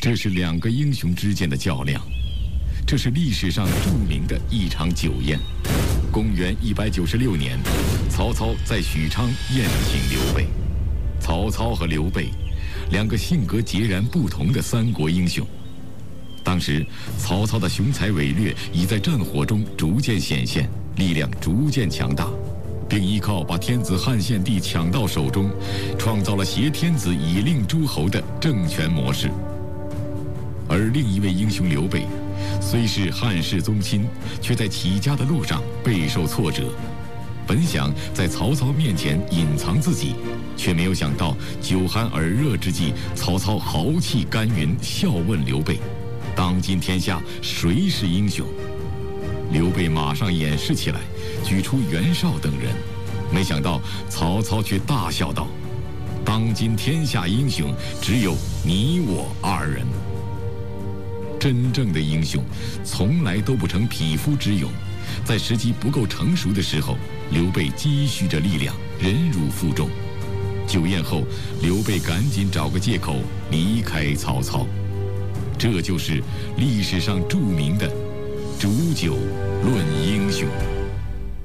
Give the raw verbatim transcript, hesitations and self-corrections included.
这是两个英雄之间的较量，这是历史上著名的一场酒宴。公元一百九十六年，曹操在许昌宴请刘备。曹操和刘备，两个性格截然不同的三国英雄。当时，曹操的雄才伟略已在战火中逐渐显现，力量逐渐强大，并依靠把天子汉献帝抢到手中，创造了挟天子以令诸侯的政权模式。而另一位英雄刘备，虽是汉室宗亲，却在起家的路上备受挫折。本想在曹操面前隐藏自己，却没有想到酒酣耳热之际，曹操豪气干云，笑问刘备：“当今天下谁是英雄？”刘备马上掩饰起来，举出袁绍等人。没想到曹操却大笑道：“当今天下英雄只有你我二人。”真正的英雄从来都不成匹夫之勇，在时机不够成熟的时候，刘备积蓄着力量，忍辱负重。酒宴后，刘备赶紧找个借口离开曹操。这就是历史上著名的煮酒论英雄。